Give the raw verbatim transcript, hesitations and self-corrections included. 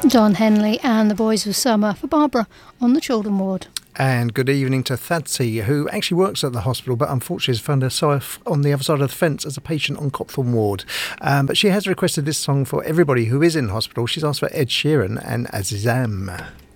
Don Henley and the Boys of Summer for Barbara on the children ward. And good evening to Thadsy, who actually works at the hospital, but unfortunately has found herself on the other side of the fence as a patient on Copthorne ward. Um, but she has requested this song for everybody who is in hospital. She's asked for Ed Sheeran and Azizam.